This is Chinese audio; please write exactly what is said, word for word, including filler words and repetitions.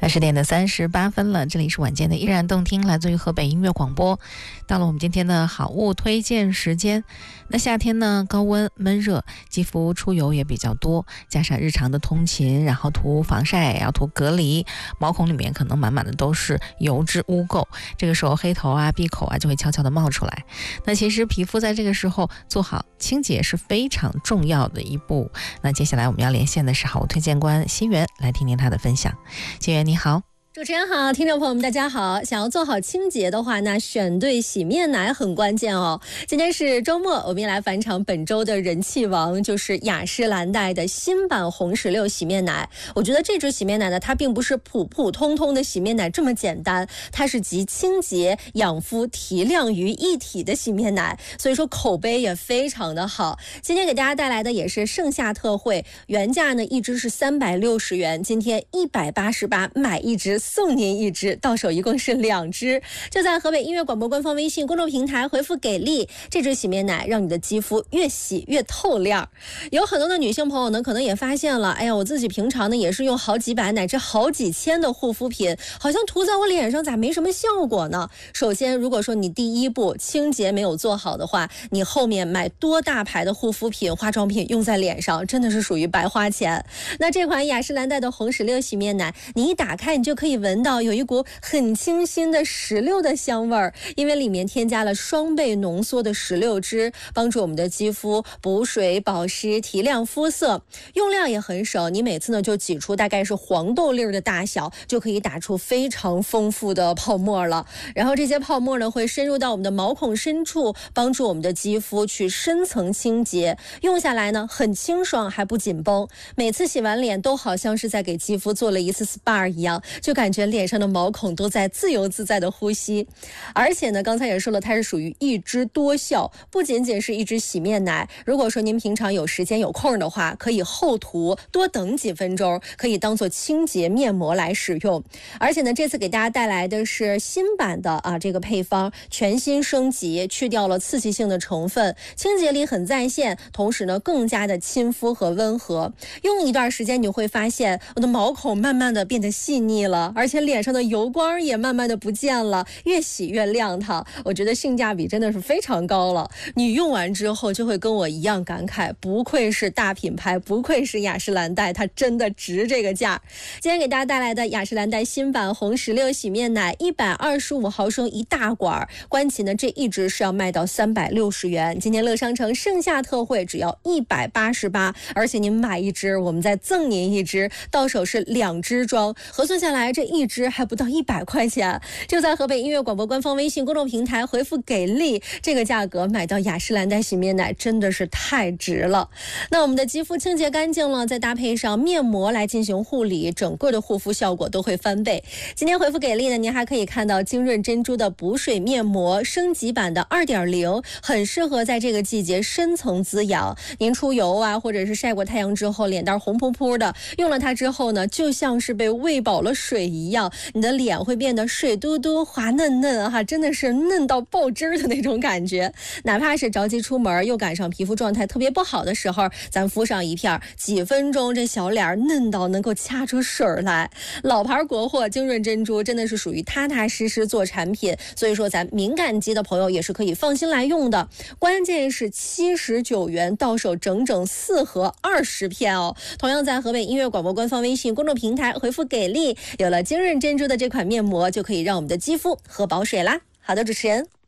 那十点的三十八分了，这里是晚间的依然动听，来自于河北音乐广播。到了我们今天的好物推荐时间。那夏天呢，高温闷热，肌肤出油也比较多，加上日常的通勤，然后涂防晒，要涂隔离，毛孔里面可能满满的都是油脂污垢，这个时候黑头啊、闭口啊就会悄悄的冒出来。那其实皮肤在这个时候做好清洁是非常重要的一步。那接下来我们要连线的是好物推荐官新源，来听听他的分享。新源你好。 主持人好，听众朋友们大家好。想要做好清洁的话，那选对洗面奶很关键哦。今天是周末，我们来返场本周的人气王，就是雅诗兰黛的新版红石榴洗面奶。我觉得这支洗面奶呢，它并不是普普通通的洗面奶这么简单，它是集清洁、养肤、提亮于一体的洗面奶，所以说口碑也非常的好。今天给大家带来的也是盛夏特惠，原价呢一支是三百六十元，今天一百八十八，买一支送您一支，到手一共是两支。就在河北音乐广播官方微信公众平台回复给力，这支洗面奶让你的肌肤越洗越透亮。有很多的女性朋友呢，可能也发现了，哎呀，我自己平常呢也是用好几百乃至好几千的护肤品，好像涂在我脸上咋没什么效果呢？首先，如果说你第一步清洁没有做好的话，你后面买多大牌的护肤品、化妆品用在脸上，真的是属于白花钱。那这款雅诗兰黛的红石榴洗面奶，你一打开，你就可以闻到有一股很清新的石榴的香味儿，因为里面添加了双倍浓缩的石榴汁，帮助我们的肌肤补水、保湿、提亮肤色。用量也很少，你每次呢就挤出大概是黄豆粒的大小，就可以打出非常丰富的泡沫了。然后这些泡沫呢会深入到我们的毛孔深处，帮助我们的肌肤去深层清洁。用下来呢很清爽还不紧绷，每次洗完脸都好像是在给肌肤做了一次 S P A 一样，就感觉脸上的毛孔都在自由自在的呼吸。而且呢，刚才也说了，它是属于一支多效，不仅仅是一支洗面奶。如果说您平常有时间有空的话，可以后涂，多等几分钟，可以当做清洁面膜来使用。而且呢，这次给大家带来的是新版的啊这个配方，全新升级，去掉了刺激性的成分，清洁力很在线，同时呢更加的亲肤和温和。用一段时间，你会发现我的毛孔慢慢的变得细腻了，而且脸上的油光也慢慢的不见了，越洗越亮堂。我觉得性价比真的是非常高了。你用完之后就会跟我一样感慨，不愧是大品牌，不愧是雅诗兰黛，它真的值这个价。今天给大家带来的雅诗兰黛新版红石榴洗面奶，一百二十五毫升一大管，关其呢这一支是要卖到三百六十元。今天乐商城盛夏特惠只要一百八十八，而且您买一支，我们再赠您一支，到手是两支装，核算下来这一支还不到一百块钱。就在河北音乐广播官方微信公众平台回复给力，这个价格买到雅诗兰黛洗面奶真的是太值了。那我们的肌肤清洁干净了，再搭配上面膜来进行护理，整个的护肤效果都会翻倍。今天回复给力呢，您还可以看到精润珍珠的补水面膜升级版的 二点零， 很适合在这个季节深层滋养。您出油啊，或者是晒过太阳之后脸蛋红扑扑的，用了它之后呢，就像是被喂饱了水一样，你的脸会变得水嘟嘟滑嫩嫩哈，真的是嫩到爆汁的那种感觉。哪怕是着急出门又赶上皮肤状态特别不好的时候，咱敷上一片，几分钟这小脸嫩到能够掐出水来。老牌国货精润珍珠真的是属于踏踏实实做产品，所以说咱敏感肌的朋友也是可以放心来用的。关键是七十九元到手整整四盒二十片哦。同样在河北音乐广播官方微信公众平台回复给力，有了精润珍珠的这款面膜，就可以让我们的肌肤喝饱水啦。好的，主持人。